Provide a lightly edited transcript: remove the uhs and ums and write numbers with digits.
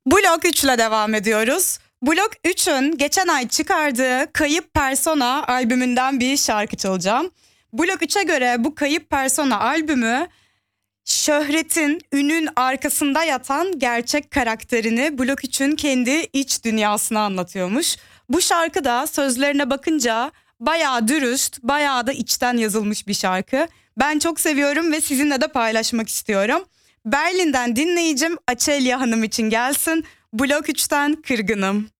Blok 3 ile devam ediyoruz. Blok 3'ün geçen ay çıkardığı Kayıp Persona albümünden bir şarkı çalacağım. Blok 3'e göre bu Kayıp Persona albümü şöhretin, ünün arkasında yatan gerçek karakterini Blok 3'ün kendi iç dünyasını anlatıyormuş. Bu şarkı da sözlerine bakınca bayağı dürüst, bayağı da içten yazılmış bir şarkı. Ben çok seviyorum ve sizinle de paylaşmak istiyorum. Berlin'den dinleyicim Açelya Hanım için gelsin. Blok 3'ten Kırgınım.